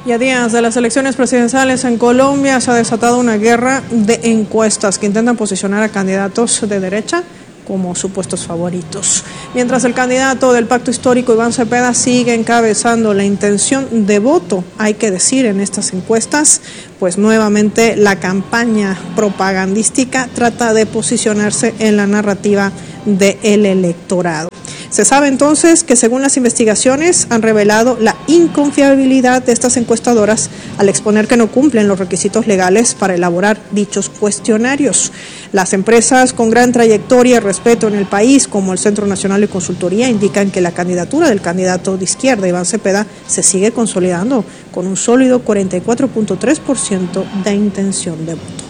Y a días de las elecciones presidenciales en Colombia se ha desatado una guerra de encuestas que intentan posicionar a candidatos de derecha como supuestos favoritos. Mientras el candidato del Pacto Histórico, Iván Cepeda, sigue encabezando la intención de voto, hay que decir, en estas encuestas, pues nuevamente la campaña propagandística trata de posicionarse en la narrativa del electorado. Se sabe entonces que, según las investigaciones, han revelado la inconfiabilidad de estas encuestadoras al exponer que no cumplen los requisitos legales para elaborar dichos cuestionarios. Las empresas con gran trayectoria y respeto en el país, como el Centro Nacional de Consultoría, indican que la candidatura del candidato de izquierda, Iván Cepeda, se sigue consolidando con un sólido 44.3% de intención de voto.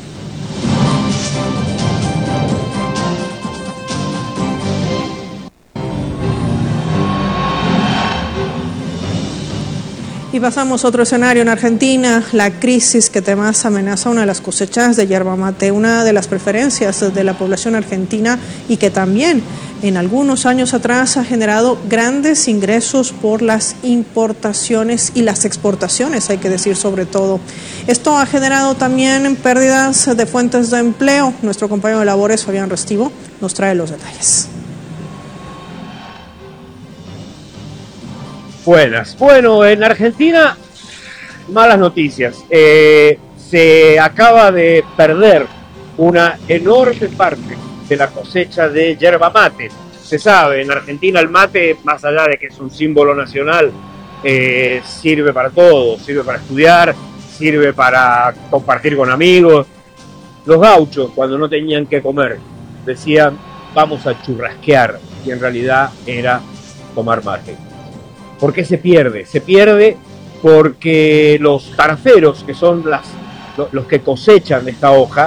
Y pasamos a otro escenario en Argentina, la crisis que además amenaza una de las cosechas de yerba mate, una de las preferencias de la población argentina y que también en algunos años atrás ha generado grandes ingresos por las importaciones y las exportaciones, hay que decir sobre todo. Esto ha generado también pérdidas de fuentes de empleo. Nuestro compañero de labores, Fabián Restivo, nos trae los detalles. Buenas. Bueno, en Argentina, malas noticias. Se acaba de perder una enorme parte de la cosecha de yerba mate. Se sabe, en Argentina el mate, más allá de que es un símbolo nacional, sirve para todo. Sirve para estudiar, sirve para compartir con amigos. Los gauchos, cuando no tenían que comer, decían, vamos a churrasquear, y en realidad era tomar mate. ¿Por qué se pierde? Se pierde porque los taraferos, que son los que cosechan esta hoja,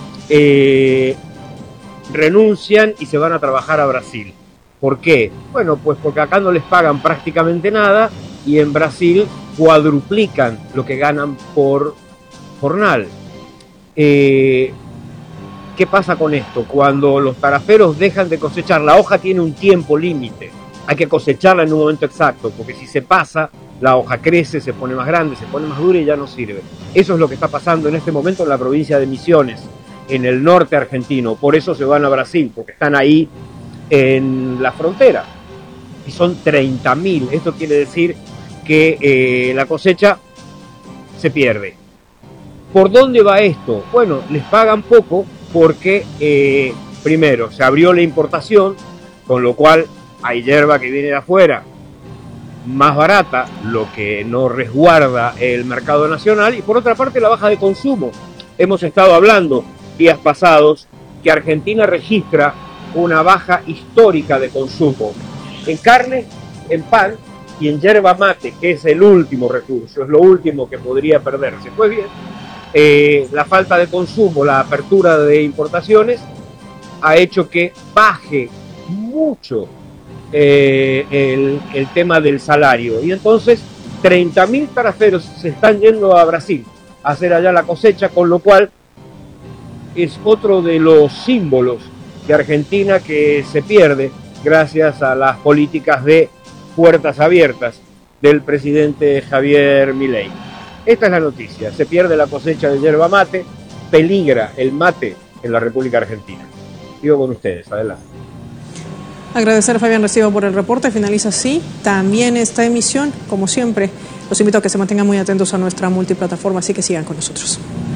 renuncian y se van a trabajar a Brasil. ¿Por qué? Bueno, pues porque acá no les pagan prácticamente nada y en Brasil cuadruplican lo que ganan por jornal. ¿Qué pasa con esto? Cuando los taraferos dejan de cosechar, la hoja tiene un tiempo límite. Hay que cosecharla en un momento exacto, porque si se pasa, la hoja crece, se pone más grande, se pone más dura y ya no sirve. Eso es lo que está pasando en este momento en la provincia de Misiones, en el norte argentino. Por eso se van a Brasil, porque están ahí en la frontera. Y son 30.000. Esto quiere decir que la cosecha se pierde. ¿Por dónde va esto? Bueno, les pagan poco porque, primero, se abrió la importación, con lo cual hay hierba que viene de afuera más barata, lo que no resguarda el mercado nacional, y por otra parte la baja de consumo. Hemos estado hablando días pasados que Argentina registra una baja histórica de consumo en carne, en pan y en yerba mate, que es el último recurso, es lo último que podría perderse. Pues bien, la falta de consumo, la apertura de importaciones ha hecho que baje mucho el tema del salario, y entonces 30.000 taraferos se están yendo a Brasil a hacer allá la cosecha, con lo cual es otro de los símbolos de Argentina que se pierde gracias a las políticas de puertas abiertas del presidente Javier Milei. Esta es la noticia: se pierde la cosecha de yerba mate, peligra el mate en la República Argentina. Sigo con ustedes, adelante. Agradecer a Fabián Restivo por el reporte. Finaliza así también esta emisión. Como siempre, los invito a que se mantengan muy atentos a nuestra multiplataforma, así que sigan con nosotros.